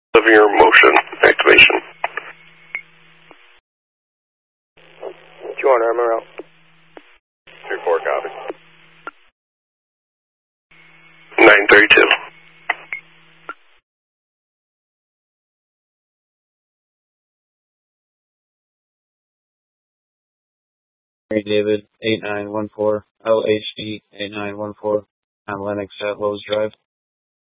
of your motion activation. 200, armor out. 3-4, copy. 932. Mary David, 8914, LHD 8914, on Lennox at Lowe's Drive.